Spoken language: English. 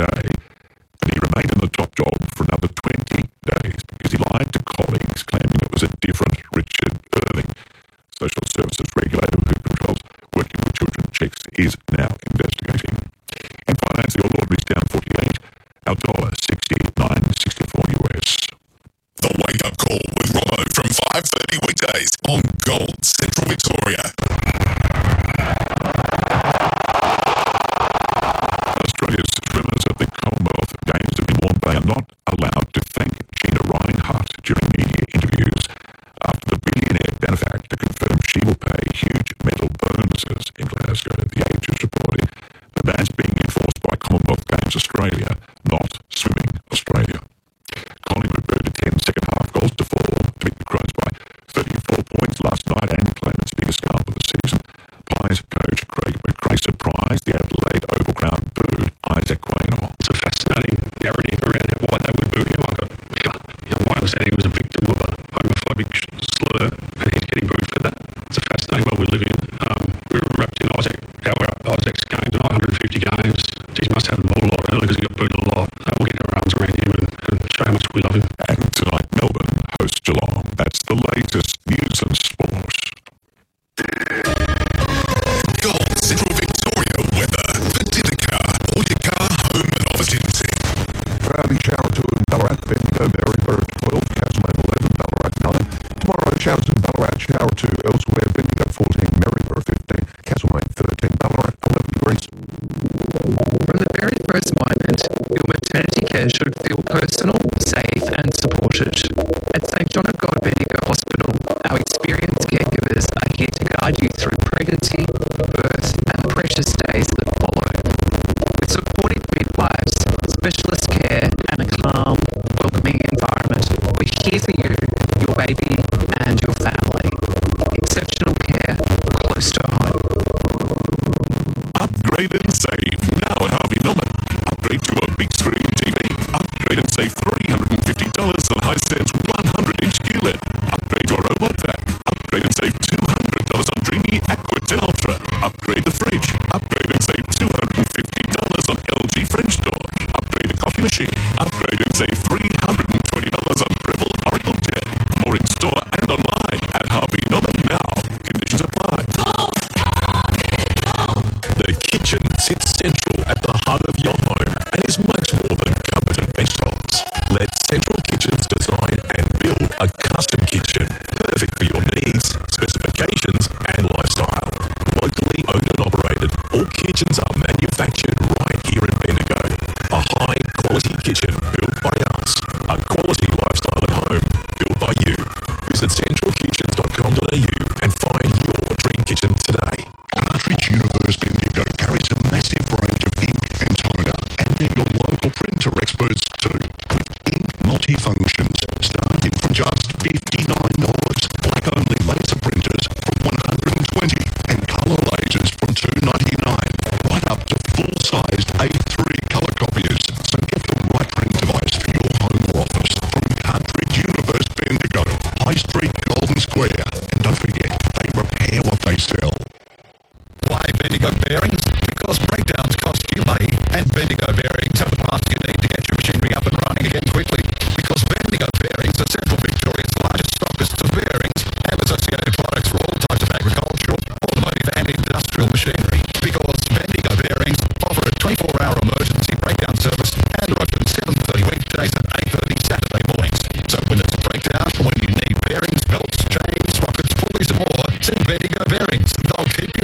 day, and he remained in the top job for another 20 days because he lied to colleagues, claiming it was a different Richard Irving. Social Services regulator who controls working with children checks is now investigating. In finance, the Old Ordinary's down 48, our dollar 69.64 US. The Wake Up Call with Robbo from 5:30 weekdays on Gold Central Victoria. Australia's swimmers at the Commonwealth Games have been warned they are not allowed to thank Gina Reinhardt during media interviews after the billionaire benefactor confirmed she will pay huge medal bonuses in Glasgow. The Age is reporting the ban's being enforced by Commonwealth Games Australia, not Swimming Australia. Collingwood burned 10 second-half goals to fall to beat the Crows by 34 points last night and Clement's biggest scalp of the season. Pies coach Craig McRae surprised the Adelaide Oval Ground booed Isaac Quaynor. It's a fascinating narrative around why they would boo him. My understanding he was a victim of a homophobic slur and he's getting booed for that. It's a fascinating world we live in. We were wrapped in Isaac's games, 950 games. He must have them all a lot early because he got booed a lot. We'll get our arms around him and show how much we love him. And tonight, Melbourne hosts Geelong. That's the latest news and sport. Gold Central Victoria weather for Didaka, all your car, home and office industry. Cloudy shower to Ballarat, Bendigo, Maryborough 12, Castlemaine 11, Ballarat 9. Tomorrow showers in Ballarat, shower to elsewhere, Bendigo 14, Maryborough 15, Castlemaine 13, Ballarat 11 degrees. From the very first moment, your maternity care should feel personal, safe and supported. At St John of God Bendigo Hospital, our experienced caregivers are here to guide you through pregnancy, birth and the precious days that follow. With supportive midwives, specialist care and a calm, welcoming environment, we're here for you, your baby and your family. Exceptional care close to home. Upgrade and save now at Harvey Norman. Upgrade to a big screen TV. Upgrade and save $350 on Hisense 100-inch QLED. Upgrade to a robot vac. Upgrade and save $200 on Dreamy Aquatel Ultra. Upgrade the fridge. Upgrade and save $250 on LG French door. Upgrade the coffee machine. Upgrade and save $320 on Breville Oracle Jet. More in store and online at Harvey Norman now. Conditions apply. The kitchen sits central at the heart of your home and is much more than cupboard and bench tops. Let Central Kitchens design and build a custom kitchen perfect for your needs, specifications and lifestyle. Locally owned and operated, all kitchens are manufactured right here in Bendigo. A high-quality kitchen built by us. A quality lifestyle at home built by you. Visit centralkitchens.com.au and find your dream kitchen today. Cartridge Universe Bendigo carries a massive range of ink and toner, and they're your local printer experts too. With ink multi-functions starting from just $59, black-only laser printers from $120, and colour lasers from $299, right up to full-sized A3 colour copiers. So get the right print device for your home or office from Cartridge Universe Bendigo, High Street, Golden Square, and don't forget, they repair what they sell. Why Bendigo Bearings? Because breakdowns cost you money, and Bendigo Bearings have the parts you need to get your machinery up and running again quickly. Because Bendigo Bearings are Central Victoria's largest stockist of bearings and associated products for all types of agricultural, automotive and industrial machinery. Because Bendigo Bearings offer a 24-hour emergency breakdown service and are open 7:30 weekdays and 8:30 Saturday mornings. So when there's a breakdown, or when you need bearings, belts, chains, sprockets, pulleys and more, send Bendigo Bearings. They'll keep you